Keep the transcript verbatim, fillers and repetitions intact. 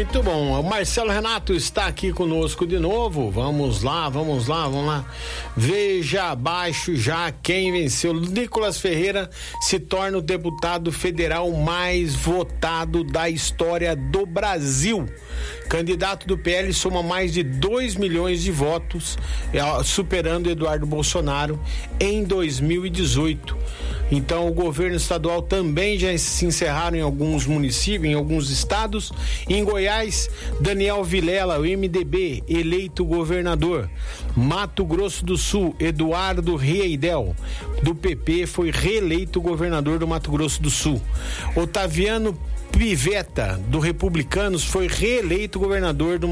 Muito bom. O Marcelo Renato está aqui conosco de novo. Vamos lá, vamos lá, vamos lá. Veja abaixo já quem venceu. Nicolas Ferreira se torna o deputado federal mais votado da história do Brasil. Candidato do P L soma mais de dois milhões de votos, superando Eduardo Bolsonaro em dois mil e dezoito. Então, o governo estadual também já se encerraram em alguns municípios, em alguns estados. Em Goiás, Daniel Vilela, o M D B, eleito governador. Mato Grosso do Sul, Eduardo Reidel, do P P, foi reeleito governador do Mato Grosso do Sul. Otaviano Pivetta, do Republicanos, foi reeleito governador do